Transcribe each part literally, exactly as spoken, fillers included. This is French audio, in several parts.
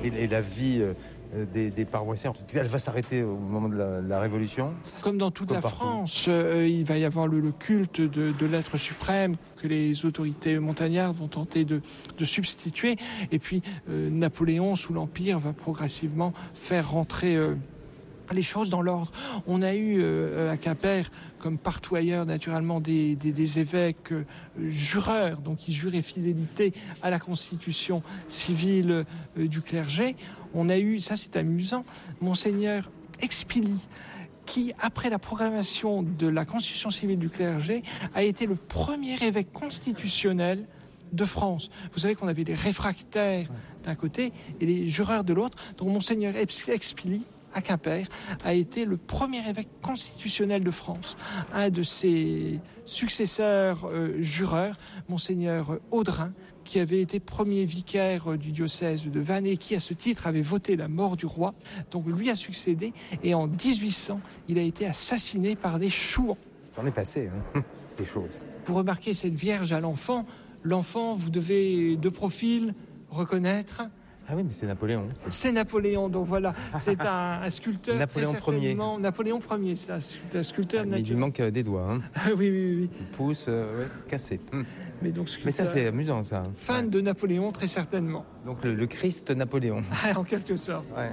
Et, et la vie euh, des, des paroissiens, elle va s'arrêter au moment de la, la Révolution. Comme dans toute Comme la partout. France, euh, il va y avoir le, le culte de, de l'être suprême que les autorités montagnardes vont tenter de, de substituer. Et puis euh, Napoléon, sous l'Empire, va progressivement faire rentrer euh, les choses dans l'ordre. On a eu euh, à Quimper, comme partout ailleurs naturellement, des, des, des évêques euh, jureurs, donc qui juraient fidélité à la constitution civile euh, du clergé. On a eu, ça c'est amusant, Monseigneur Expilly, qui, après la proclamation de la constitution civile du clergé, a été le premier évêque constitutionnel de France. Vous savez qu'on avait les réfractaires d'un côté et les jureurs de l'autre. Donc Monseigneur Expilly, à Quimper, a été le premier évêque constitutionnel de France. Un de ses successeurs euh, jureurs, Monseigneur Audrin, qui avait été premier vicaire du diocèse de Vannes et qui, à ce titre, avait voté la mort du roi. Donc lui a succédé et en dix-huit cents, il a été assassiné par des chouans. Ça en est passé, hein, des choses. Pour remarquer cette Vierge à l'enfant, l'enfant, vous devez de profil reconnaître... Ah oui, mais c'est Napoléon. C'est Napoléon, donc voilà, c'est un, un sculpteur Napoléon très certainement... Ier. Napoléon Ier, c'est un, un sculpteur ah, de mais nature. il lui manque des doigts. Hein. Ah oui, oui, oui. Le pouce, euh, ouais, cassé. Hum. Mais, donc, mais ça, c'est amusant, ça. Fan ouais. de Napoléon, très certainement. Donc le, le Christ Napoléon. en quelque sorte. Ouais.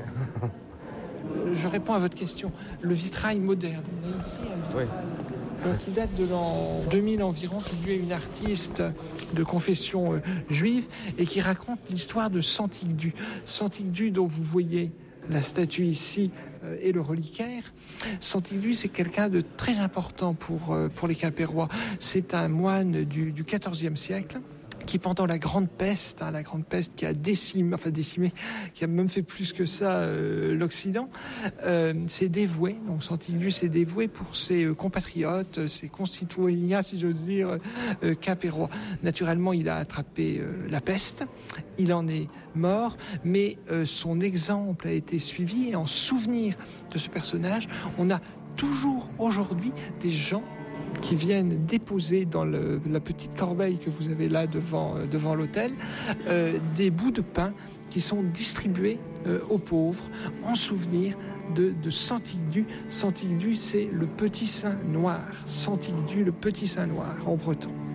Je réponds à votre question. Le vitrail moderne. On a ici un vitrail... Oui. Donc, qui date de l'an deux mille environ, qui lui est une artiste de confession euh, juive et qui raconte l'histoire de Santigdu. Santigdu, dont vous voyez la statue ici euh, et le reliquaire. Santigdu, c'est quelqu'un de très important pour, euh, pour les Quimpérois. C'est un moine du, du quatorzième siècle qui, pendant la grande peste, hein, la grande peste qui a décimé, enfin décimé, qui a même fait plus que ça euh, l'Occident, euh, s'est dévoué. Donc Santigdu s'est dévoué pour ses euh, compatriotes, ses concitoyens, si j'ose dire, euh, quimpérois. Naturellement, il a attrapé euh, la peste, il en est mort, mais euh, son exemple a été suivi et en souvenir de ce personnage, on a toujours aujourd'hui des gens qui viennent déposer dans le, la petite corbeille que vous avez là devant, euh, devant l'hôtel, euh, des bouts de pain qui sont distribués euh, aux pauvres en souvenir de, de Santigdu. Santigdu, c'est le petit saint noir. Santigdu, le petit saint noir en breton.